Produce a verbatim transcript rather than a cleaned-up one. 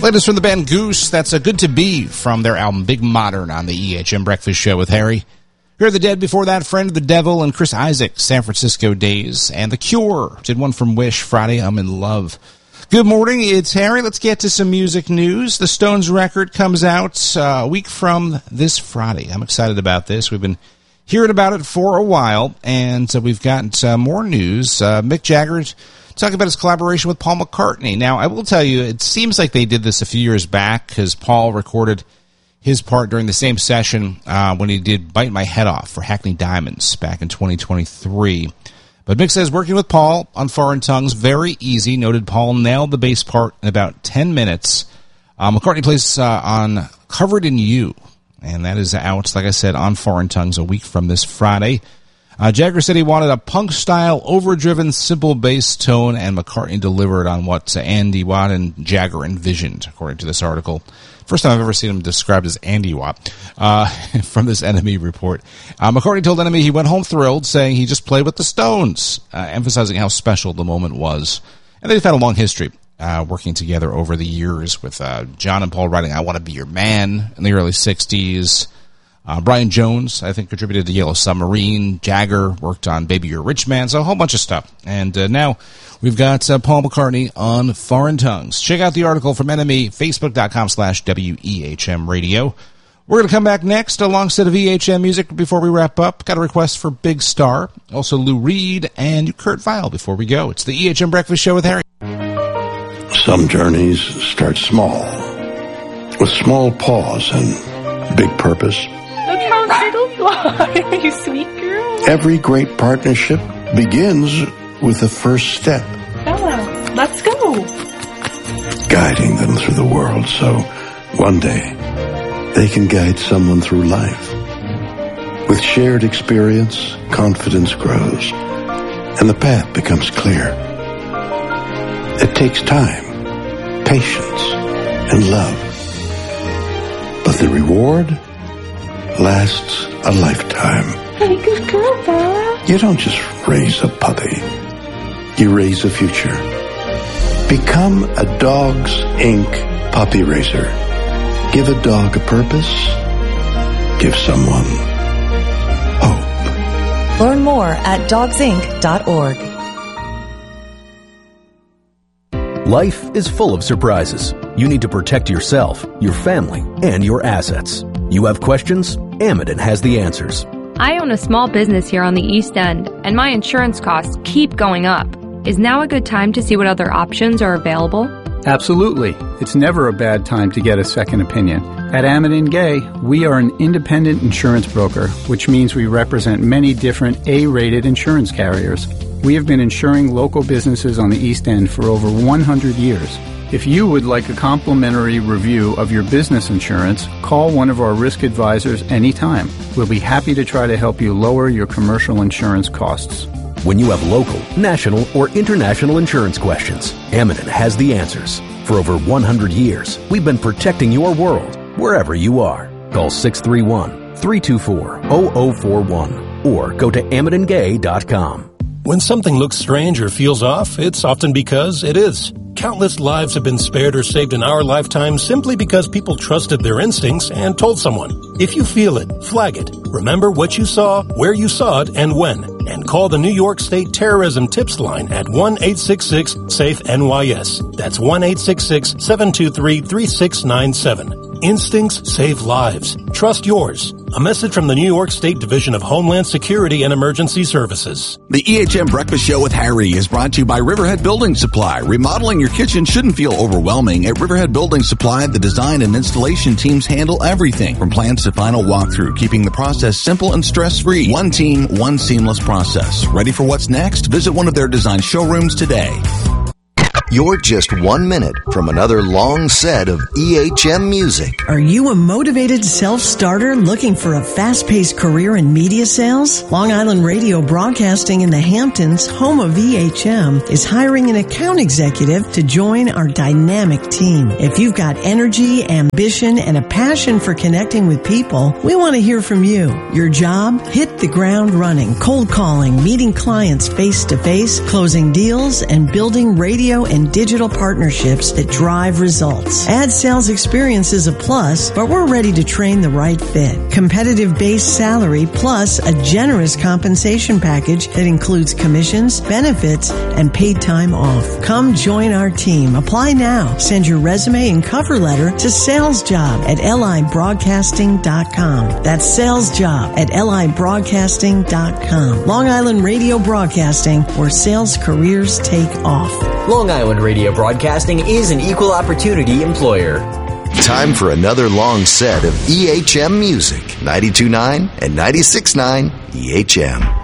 Latest from the band Goose, that's a Good to Be from their album Big Modern on the E H M Breakfast Show with Harry. Here are the Dead before that, Friend of the Devil and Chris Isaak, San Francisco Days. And The Cure did one from Wish, Friday, I'm in Love. Good morning, it's Harry. Let's get to some music news. The Stones record comes out uh, a week from this Friday. I'm excited about this. We've been hearing about it for a while, and uh, we've got uh, more news. Uh, Mick Jagger talking about his collaboration with Paul McCartney. Now, I will tell you, it seems like they did this a few years back because Paul recorded his part during the same session uh, when he did Bite My Head Off for Hackney Diamonds back in twenty twenty-three. But Mick says working with Paul on Foreign Tongues, very easy. Noted Paul nailed the bass part in about ten minutes. Uh, McCartney plays uh, on Covered in You, and that is out, like I said, on Foreign Tongues a week from this Friday. Uh, Jagger said he wanted a punk-style, overdriven, simple bass tone, and McCartney delivered on what uh, Andy Watt and Jagger envisioned, according to this article. First time I've ever seen him described as Andy Watt uh, from this N M E report. Uh, McCartney told N M E he went home thrilled, saying he just played with the Stones, uh, emphasizing how special the moment was. And they've had a long history uh, working together over the years with uh, John and Paul writing I Want to Be Your Man in the early sixties. Uh, Brian Jones, I think, contributed to Yellow Submarine. Jagger worked on Baby You're a Rich Man, so a whole bunch of stuff. And uh, now we've got uh, Paul McCartney on Foreign Tongues. Check out the article from N M E, facebook.com slash WEHM radio. We're going to come back next, a long set of E H M music before we wrap up. Got a request for Big Star, also Lou Reed, and Kurt Vile before we go. It's the E H M Breakfast Show with Harry. Some journeys start small, with small pause and big purpose. Look how little you are, you sweet girl. Every great partnership begins with the first step. Bella, let's go. Guiding them through the world so one day they can guide someone through life. With shared experience, confidence grows, and the path becomes clear. It takes time, patience, and love. But the reward lasts a lifetime. Hey, good girl, Bella. You don't just raise a puppy. You raise a future. Become a Dogs Incorporated puppy raiser. Give a dog a purpose. Give someone hope. Learn more at dogs inc dot org. Life is full of surprises. You need to protect yourself, your family, and your assets. You have questions? Amidon has the answers. I own a small business here on the East End, and my insurance costs keep going up. Is now a good time to see what other options are available? Absolutely. It's never a bad time to get a second opinion. At Amidon Gay, we are an independent insurance broker, which means we represent many different A-rated insurance carriers. We have been insuring local businesses on the East End for over one hundred years. If you would like a complimentary review of your business insurance, call one of our risk advisors anytime. We'll be happy to try to help you lower your commercial insurance costs. When you have local, national, or international insurance questions, Amidon has the answers. For over one hundred years, we've been protecting your world, wherever you are. Call six three one, three two four, zero zero four one or go to amidon gay dot com. When something looks strange or feels off, it's often because it is. Countless lives have been spared or saved in our lifetime simply because people trusted their instincts and told someone. If you feel it, flag it. Remember what you saw, where you saw it, and when. And call the New York State Terrorism Tips Line at one eight six six, SAFE N Y S. That's one eight six six, seven two three, three six nine seven. Instincts save lives. Trust yours. A message from the New York State Division of Homeland Security and Emergency Services. The E H M Breakfast Show with Harry is brought to you by Riverhead Building Supply. Remodeling your kitchen shouldn't feel overwhelming. At Riverhead Building Supply, the design and installation teams handle everything from plans to final walkthrough, keeping the process simple and stress-free. One team, one seamless process. Ready for what's next? Visit one of their design showrooms today. You're just one minute from another long set of E H M music. Are you a motivated self-starter looking for a fast-paced career in media sales? Long Island Radio Broadcasting in the Hamptons, home of E H M, is hiring an account executive to join our dynamic team. If you've got energy, ambition, and a passion for connecting with people, we want to hear from you. Your job? Hit the ground running, cold calling, meeting clients face-to-face, closing deals, and building radio and and digital partnerships that drive results. Ad sales experience is a plus, but we're ready to train the right fit. Competitive base salary plus a generous compensation package that includes commissions, benefits, and paid time off. Come join our team. Apply now. Send your resume and cover letter to salesjob at L I broadcasting dot com. That's salesjob at L I broadcasting dot com. Long Island Radio Broadcasting, where sales careers take off. Long Island Radio Broadcasting is an equal opportunity employer. Time for another long set of E H M music. ninety-two point nine and ninety-six point nine E H M.